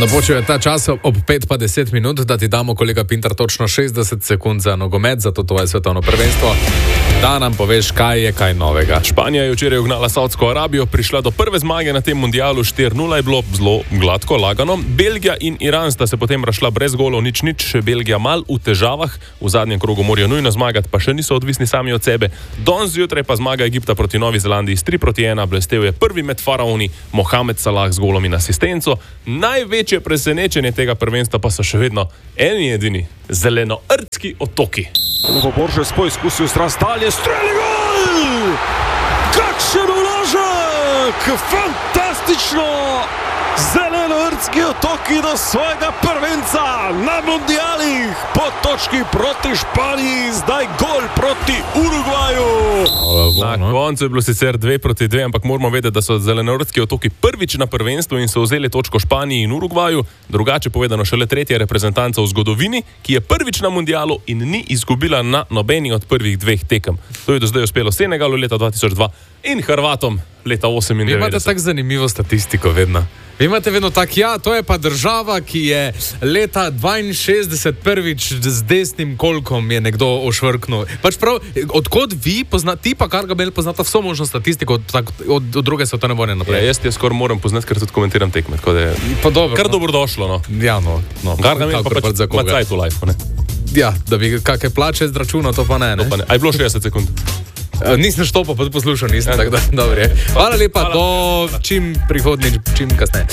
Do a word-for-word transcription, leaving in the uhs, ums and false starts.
Napočil je ta čas ob pet pa deset minut, da ti damo, kolega Pintar, točno šestdeset sekund za nogomet, za to tvoje svetovno prvenstvo. Da nam poveš, kaj je kaj novega. Španija je včeraj ugnala Saudsko Arabijo, prišla do prve zmage na tem mundialu, štiri nula je bilo zelo gladko, lagano. Belgija in Iran sta se potem razšla brez golov, nič nič, Belgija mal v težavah, v zadnjem krogu morajo nujno zmagati, pa še niso odvisni sami od sebe. Danes zjutraj pa zmaga Egipta proti Novi Zelandiji s tri proti ena, blestel je prvi med faraoni Mohamed Salah z golom in asistenco. Največje presenečenje tega prvenstva pa so še vedno eni edini Zelenordski otoki. Boržes poizkusil strast dalje, streli gol! Kakšen uložek! Fantastično! Zelenoordski otoki do svojega prvenca na mundialih po točki proti Španiji, zdaj gol proti Urugvaju. Na koncu je bilo sicer dve proti dve, ampak moramo vedeti, da so Zelenoordski otoki prvič na prvenstvu in so vzeli točko Španiji in Urugvaju, drugače povedano šele tretja reprezentanca v zgodovini, ki je prvič na mundialu in ni izgubila na nobeni od prvih dveh tekem. To je do zdaj uspelo Senegalu leta dva tisoč dva in Hrvatom leta osemindevetdeset. Vi imate tako zanimivo statistiko vedno. Vi imate vedno tak, ja, to je pa država, ki je leta dvainšestdeset prvič z desnim kolkom je nekdo ošvrknul. Pač prav, odkot vi poznate, ti pa Gargamel poznata vso možno statistiko od, tak, od, od druge svetovne vojne naprej? Ja, jaz te skoraj moram poznati, ker tudi komentiram tekme, tako da je pa dobro, kar no. dobro došlo, no. Ja, no. no. Gargamel pa pač ima cajt v lifeu, ne? Ja, da bi kakaj plače zračunal, to pa ne, ne? To pa ne. A je bilo šestdeset sekund? Uh, nisem štopal, pa poslušal nisem, tako da, dobro je. Hvala lepa, Hvala. Do čim prihodnič, čim kasneje.